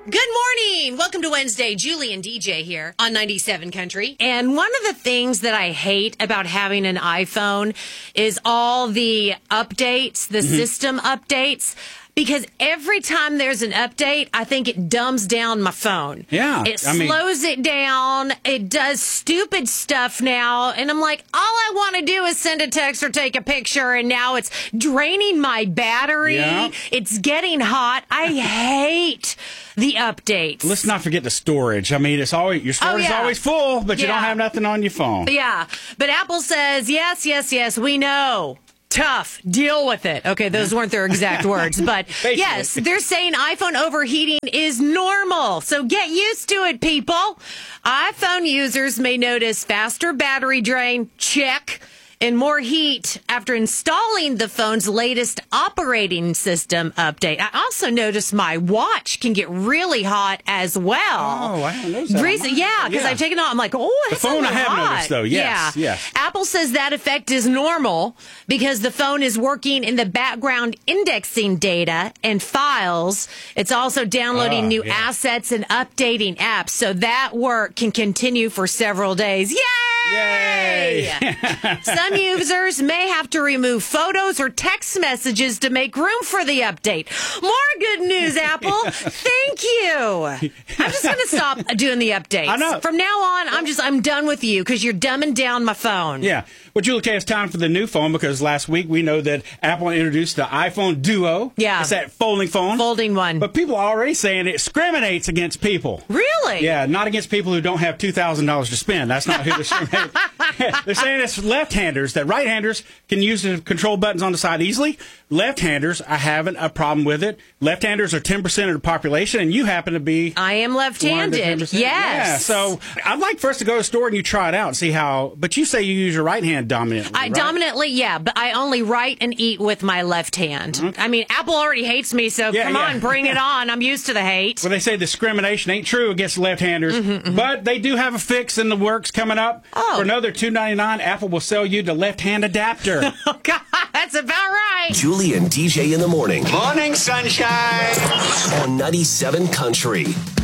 Good morning. Welcome to Wednesday. Julie and DJ here on 97 Country. And one of the things that I hate about having an iPhone is all the updates, the system updates. Because every time there's an update, I think it dumbs down my phone. Yeah. It slows it down. It does stupid stuff now. And I'm like, all I want to do is send a text or take a picture. And now it's draining my battery. Yeah. It's getting hot. I hate the updates. Let's not forget the storage. I mean, it's always your storage is always full, but you don't have nothing on your phone. Yeah. But Apple says, yes, we know. Tough. Deal with it. Okay, those weren't their exact words, but yes, they're saying iPhone overheating is normal. So get used to it, people. iPhone users may notice faster battery drain, check, and more heat after installing the phone's latest operating system update. I also noticed my watch can get really hot as well. Oh, I haven't noticed that. Because I've taken it off. I'm like, oh, the it's phone I have hot. noticed, though. Yes, yeah. yes. Apple says that effect is normal because the phone is working in the background indexing data and files. It's also downloading new assets and updating apps. So that work can continue for several days. Yay! Some users may have to remove photos or text messages to make room for the update. More good news, Apple. Thank you. I'm just going to stop doing the updates. I know. From now on, I'm done with you because you're dumbing down my phone. Yeah. Well, Julie K, it's time for the new phone because last week we know that Apple introduced the iPhone Duo. Yeah. It's that folding phone. Folding one. But people are already saying it discriminates against people. Really? Yeah, not against people who don't have $2,000 to spend. That's not who they're discriminating. They're saying it's left-handers, that right-handers can use the control buttons on the side easily. Left-handers are having a problem with it. Left-handers are 10% of the population, and you happen to be... I am left-handed. 10%. Yes. Yeah, so I'd like for us to go to the store and you try it out and see how... But you say you use your right hand dominantly, right? Dominantly, yeah, but I only write and eat with my left hand. Okay. I mean, Apple already hates me, so come on, bring it on. I'm used to the hate. Well, they say discrimination ain't true against left-handers, but they do have a fix in the works coming up. Oh. For another $2.99, Apple will sell you the left-hand adapter. Oh, God, that's about right. Julie and DJ in the morning. Morning, sunshine. On 97 Country.